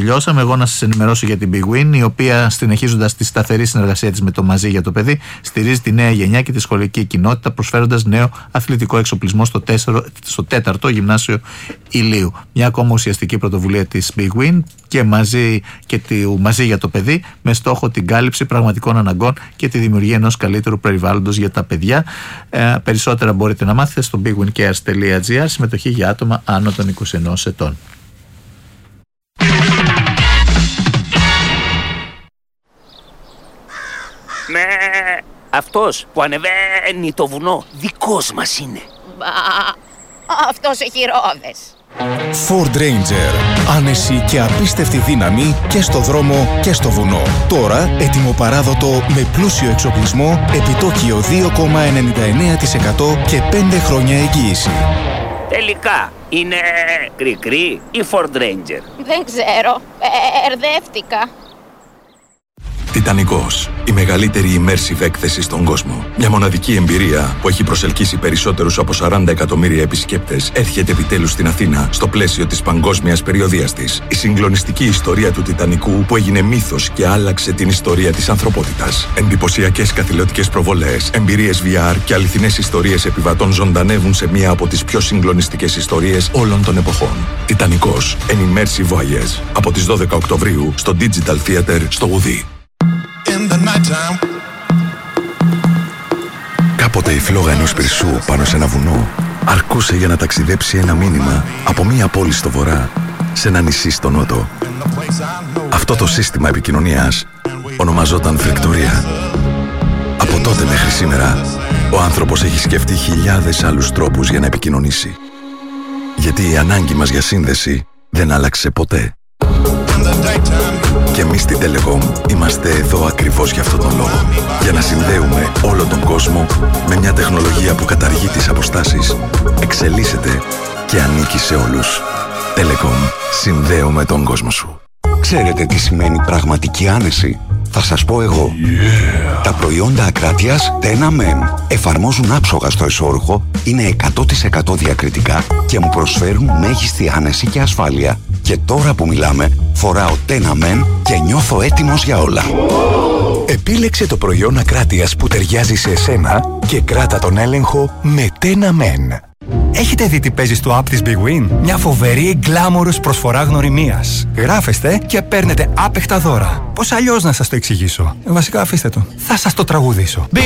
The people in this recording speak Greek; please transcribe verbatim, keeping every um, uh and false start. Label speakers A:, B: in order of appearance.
A: τελειώσαμε. Εγώ να σας ενημερώσω για την Big Win, η οποία, συνεχίζοντας τη σταθερή συνεργασία της με το Μαζί για το Παιδί, στηρίζει τη νέα γενιά και τη σχολική κοινότητα, προσφέροντας νέο αθλητικό εξοπλισμό στο, τέσσερο, στο τέταρτο γυμνάσιο Ηλίου. Μια ακόμα ουσιαστική πρωτοβουλία της Big Win και μαζί, και του Μαζί για το Παιδί, με στόχο την κάλυψη πραγματικών αναγκών και τη δημιουργία ενός καλύτερου περιβάλλοντος για τα παιδιά. Ε, περισσότερα μπορείτε να μάθετε στο big win cares dot g r, συμμετοχή για άτομα άνω των είκοσι ενός ετών.
B: Με αυτός που ανεβαίνει το βουνό δικός μας είναι.
C: Μπα, αυτός έχει ρόδες.
D: Ford Ranger. Άνεση και απίστευτη δύναμη και στο δρόμο και στο βουνό. Τώρα ετοιμοπαράδοτο με πλούσιο εξοπλισμό, επιτόκιο δύο κόμμα ενενήντα εννέα τοις εκατό και πέντε χρόνια εγγύηση.
B: Τελικά είναι κρικρί ή Ford Ranger?
C: Δεν ξέρω, μπερδεύτηκα.
E: Τιτανικός, η μεγαλύτερη immersive έκθεση στον κόσμο. Μια μοναδική εμπειρία που έχει προσελκύσει περισσότερους από σαράντα εκατομμύρια επισκέπτες, έρχεται επιτέλους στην Αθήνα στο πλαίσιο της παγκόσμιας περιοδείας της. Η συγκλονιστική ιστορία του Τιτανικού που έγινε μύθος και άλλαξε την ιστορία της ανθρωπότητας. Εντυπωσιακές καθηλωτικές προβολές, εμπειρίες βι αρ και αληθινές ιστορίες επιβατών ζωντανεύουν σε μία από τις πιο συγκλονιστικές ιστορίες όλων των εποχών. Τιτανικός, an immersive voyage. Από τις δώδεκα Οκτωβρίου στο Digital Theater στο Γουδί.
F: Κάποτε η φλόγα ενός πυρσού πάνω σε ένα βουνό αρκούσε για να ταξιδέψει ένα μήνυμα από μία πόλη στο βορρά σε ένα νησί στο νότο. Αυτό το σύστημα επικοινωνίας ονομαζόταν φρικτορία. Από τότε μέχρι σήμερα, ο άνθρωπος έχει σκεφτεί χιλιάδες άλλους τρόπους για να επικοινωνήσει. Γιατί η ανάγκη μας για σύνδεση δεν άλλαξε ποτέ. Και εμείς στην Telecom είμαστε εδώ ακριβώς για αυτόν τον λόγο. Για να συνδέουμε όλο τον κόσμο με μια τεχνολογία που καταργεί τις αποστάσεις, εξελίσσεται και ανήκει σε όλους. Telecom. Συνδέουμε τον κόσμο σου.
G: Ξέρετε τι σημαίνει πραγματική άνεση? Θα σας πω εγώ. Yeah. Τα προϊόντα Ακράτειας Tenamen εφαρμόζουν άψογα στο εσώρουχο, είναι εκατό τοις εκατό διακριτικά και μου προσφέρουν μέγιστη άνεση και ασφάλεια. Και τώρα που μιλάμε, φοράω Tenamen και νιώθω έτοιμος για όλα.
D: Επίλεξε το προϊόν Ακράτειας που ταιριάζει σε εσένα και κράτα τον έλεγχο με Tenamen. Έχετε δει τι παίζει στο app της Big Win? Μια φοβερή γκλάμορος προσφορά γνωριμίας. Γράφεστε και παίρνετε άπεχτα δώρα. Πώς αλλιώς να σας το εξηγήσω? Βασικά αφήστε το. Θα σας το τραγουδήσω.